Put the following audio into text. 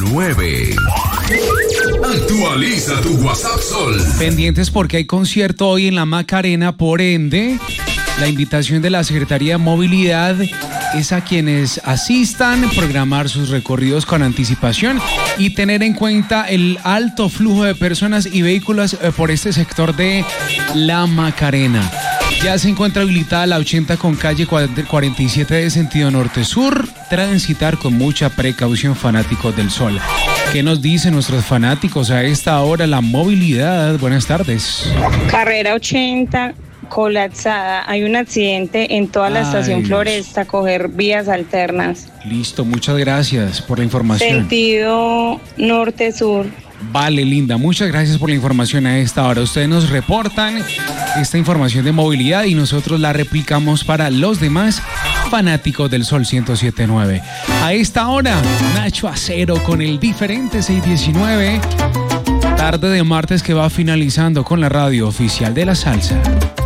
619. Actualiza tu WhatsApp Sol. Pendientes porque hay concierto hoy en la Macarena, por ende, la invitación de la Secretaría de Movilidad es a quienes asistan, programar sus recorridos con anticipación y tener en cuenta el alto flujo de personas y vehículos por este sector de la Macarena. Ya se encuentra habilitada la 80 con calle 47 de sentido norte-sur. Transitar con mucha precaución, fanáticos del sol. ¿Qué nos dicen nuestros fanáticos a esta hora? La movilidad. Buenas tardes. Carrera 80 colapsada. Hay un accidente en toda la estación Floresta. Coger vías alternas. Listo, muchas gracias por la información. Sentido norte-sur. Vale, linda, muchas gracias por la información a esta hora. Ustedes nos reportan esta información de movilidad y nosotros la replicamos para los demás fanáticos del Sol 107.9. A esta hora, Nacho Acero con el diferente 619. Tarde de martes que va finalizando con la radio oficial de la salsa.